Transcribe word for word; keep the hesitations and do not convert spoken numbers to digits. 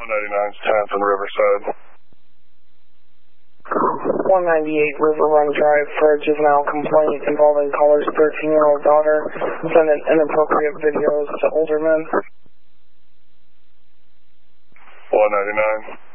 one ninety-nine, tenth and Riverside. one ninety-eight River Run Drive for a juvenile complaint involving caller's thirteen-year-old daughter sending inappropriate videos to older men. one ninety-nine.